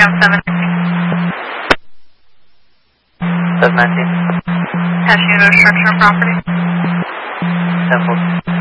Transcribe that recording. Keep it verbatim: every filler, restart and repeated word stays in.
ground seven nineteen. seven nineteen. Passing into a structure and property. Temple.